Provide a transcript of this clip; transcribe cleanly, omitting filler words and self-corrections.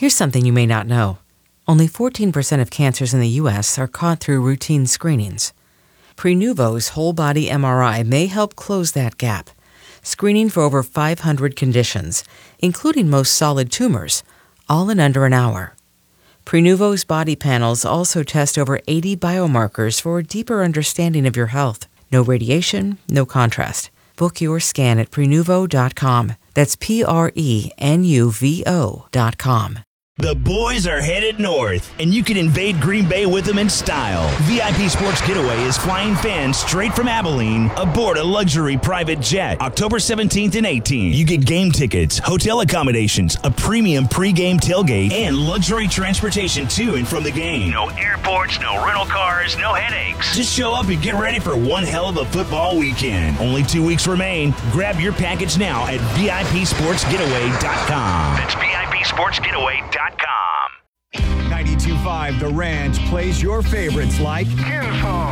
Here's something you may not know. Only 14% of cancers in the U.S. are caught through routine screenings. Prenuvo's whole-body MRI may help close that gap, screening for over 500 conditions, including most solid tumors, all in under an hour. Prenuvo's body panels also test over 80 biomarkers for a deeper understanding of your health. No radiation, no contrast. Book your scan at Prenuvo.com. That's Prenuvo.com. The boys are headed north, and you can invade Green Bay with them in style. VIP Sports Getaway is flying fans straight from Abilene aboard a luxury private jet. October 17th and 18th. You get game tickets, hotel accommodations, a premium pregame tailgate, and luxury transportation to and from the game. No airports, no rental cars, no headaches. Just show up and get ready for one hell of a football weekend. Only 2 weeks remain. Grab your package now at VIPSportsGetaway.com. That's VIPSportsGetaway.com. 92.5 The Ranch plays your favorites like Kinfolk,